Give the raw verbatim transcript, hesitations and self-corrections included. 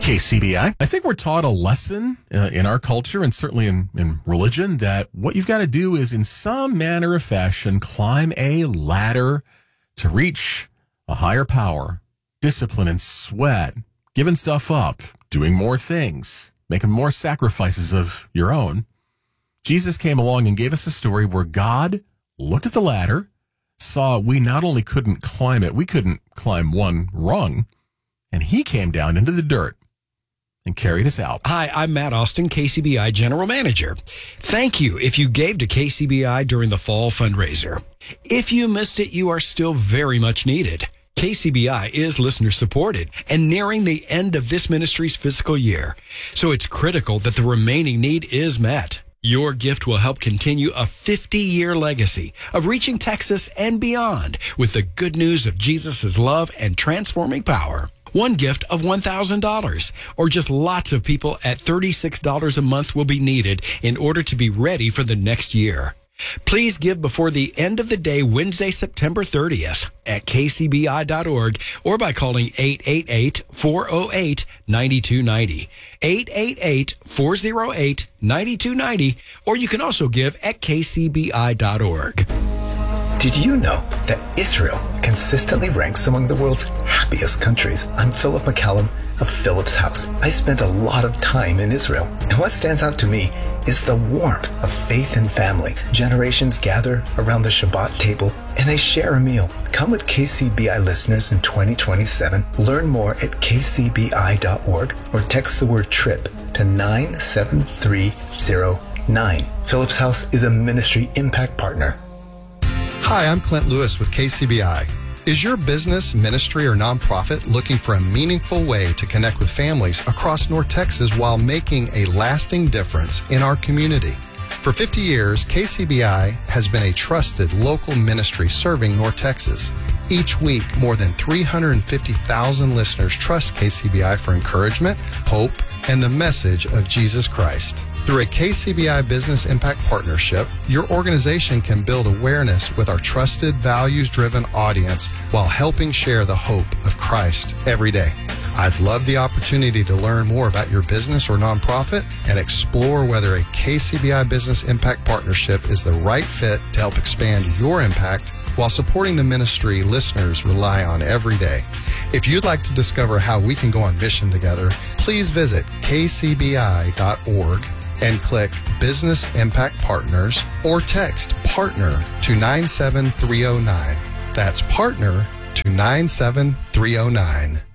K C B I. I think we're taught a lesson uh, in our culture and certainly in, in religion that what you've got to do is in some manner of fashion climb a ladder to reach a higher power, discipline and sweat, giving stuff up, doing more things, making more sacrifices of your own. Jesus came along and gave us a story where God looked at the ladder, saw we not only couldn't climb it, we couldn't climb one rung, and he came down into the dirt and carried us out. Hi, I'm Matt Austin, K C B I General Manager. Thank you if you gave to K C B I during the fall fundraiser. If you missed it, you are still very much needed. K C B I is listener supported and nearing the end of this ministry's fiscal year, so it's critical that the remaining need is met. Your gift will help continue a fifty-year legacy of reaching Texas and beyond with the good news of Jesus' love and transforming power. One gift of one thousand dollars or just lots of people at thirty-six dollars a month will be needed in order to be ready for the next year. Please give before the end of the day, Wednesday, September thirtieth at k c b i dot org or by calling eight eight eight, four oh eight, nine two nine oh, eight eight eight, four oh eight, nine two nine oh, or you can also give at k c b i dot org. Did you know that Israel consistently ranks among the world's happiest countries? I'm Philip McCallum of Philip's House. I spent a lot of time in Israel, and what stands out to me is the warmth of faith and family. Generations gather around the Shabbat table and they share a meal. Come with K C B I listeners in twenty twenty-seven. Learn more at k c b i dot org or text the word TRIP to nine seven three zero nine. Philip's House is a ministry impact partner. Hi, I'm Clint Lewis with K C B I. Is your business, ministry, or nonprofit looking for a meaningful way to connect with families across North Texas while making a lasting difference in our community? For fifty years, K C B I has been a trusted local ministry serving North Texas. Each week, more than three hundred fifty thousand listeners trust K C B I for encouragement, hope, and the message of Jesus Christ. Through a K C B I Business Impact Partnership, your organization can build awareness with our trusted, values-driven audience while helping share the hope of Christ every day. I'd love the opportunity to learn more about your business or nonprofit and explore whether a K C B I Business Impact Partnership is the right fit to help expand your impact while supporting the ministry listeners rely on every day. If you'd like to discover how we can go on mission together, please visit k c b i dot org and click Business Impact Partners or text PARTNER to nine seven three oh nine. That's PARTNER to nine seven three oh nine.